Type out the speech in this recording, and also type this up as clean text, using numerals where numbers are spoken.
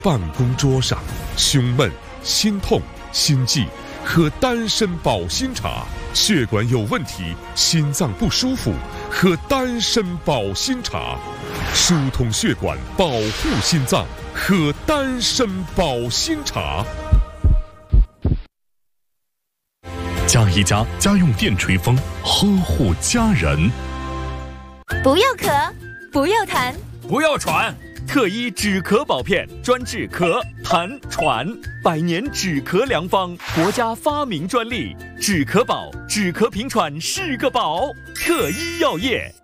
办公桌上，胸闷、心痛、心悸，喝丹参保心茶；血管有问题，心脏不舒服，喝丹参保心茶；疏通血管，保护心脏，喝丹参保心茶。 加一加家用电吹风，呵护家人。 不要咳，不要痰， 不要喘。特一止咳宝片，专治咳、痰、喘，100年止咳良方，国家发明专利。止咳宝，止咳平喘是个宝。特一药业。